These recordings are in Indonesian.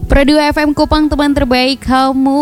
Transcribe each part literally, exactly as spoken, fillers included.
Pro dua F M Kupang, teman terbaik kamu.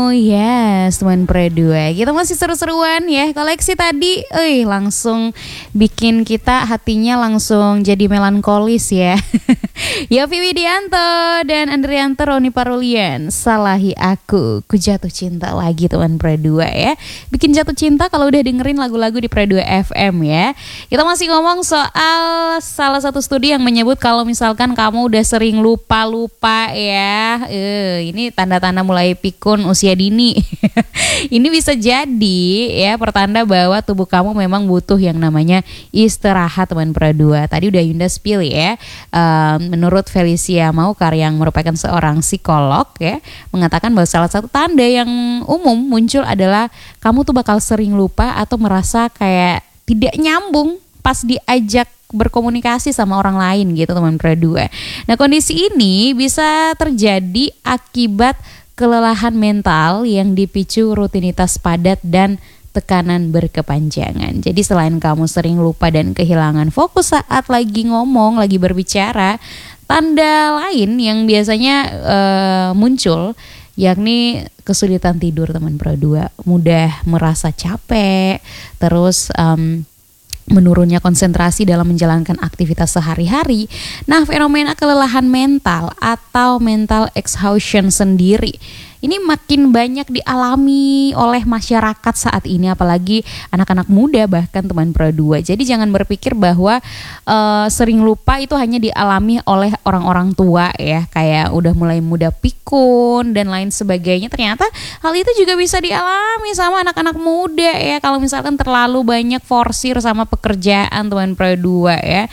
Yes, teman Pro dua. Kita masih seru-seruan ya. Koleksi tadi, eh langsung bikin kita hatinya langsung jadi melankolis ya. Yofi Widianto dan Andrianto Roni Parulian, Salahi Aku, Ku Jatuh Cinta lagi teman Pro dua ya. Bikin jatuh cinta kalau udah dengerin lagu-lagu di Pro dua F M ya. Kita masih ngomong soal salah satu studi yang menyebut kalau misalkan kamu udah sering lupa-lupa ya. Eh, ini tanda-tanda mulai pikun usia dini. Ini bisa jadi ya pertanda bahwa tubuh kamu memang butuh yang namanya istirahat teman Pro dua. Tadi udah Yunda spill ya. Um, menurut Felicia Maukar yang merupakan seorang psikolog ya, mengatakan bahwa salah satu tanda yang umum muncul adalah kamu tuh bakal sering lupa atau merasa kayak tidak nyambung pas diajak berkomunikasi sama orang lain gitu teman Pro dua. Nah, kondisi ini bisa terjadi akibat kelelahan mental yang dipicu rutinitas padat dan tekanan berkepanjangan. Jadi selain kamu sering lupa dan kehilangan fokus saat lagi ngomong, lagi berbicara, tanda lain yang biasanya uh, muncul yakni kesulitan tidur teman Pro dua, mudah merasa capek, terus um, menurunnya konsentrasi dalam menjalankan aktivitas sehari-hari. Nah, fenomena kelelahan mental atau mental exhaustion sendiri ini makin banyak dialami oleh masyarakat saat ini, apalagi anak-anak muda bahkan teman Pro dua. Jadi jangan berpikir bahwa uh, sering lupa itu hanya dialami oleh orang-orang tua ya, kayak udah mulai muda pikun dan lain sebagainya. Ternyata hal itu juga bisa dialami sama anak-anak muda ya, kalau misalkan terlalu banyak forsir sama pekerjaan teman Pro dua ya.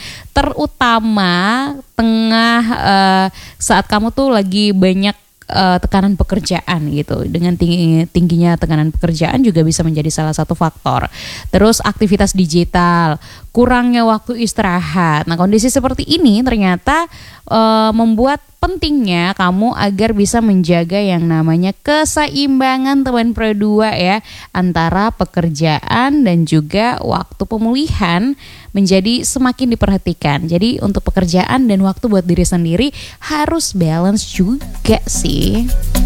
Terutama tengah uh, saat kamu tuh lagi banyak Uh, tekanan pekerjaan gitu. Dengan tinggi, tingginya tekanan pekerjaan juga bisa menjadi salah satu faktor. Terus aktivitas digital, kurangnya waktu istirahat. Nah, kondisi seperti ini ternyata uh, membuat pentingnya kamu agar bisa menjaga yang namanya keseimbangan teman Pro dua ya, antara pekerjaan dan juga waktu pemulihan menjadi semakin diperhatikan. Jadi untuk pekerjaan dan waktu buat diri sendiri harus balance juga sih.